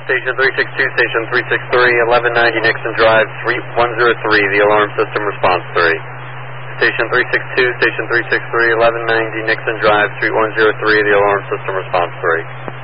Station 362, Station 363, 1190 Nixon Drive, Suite 103, the alarm system response 3. Station 362, Station 363, 1190 Nixon Drive, Suite 103, the alarm system response 3.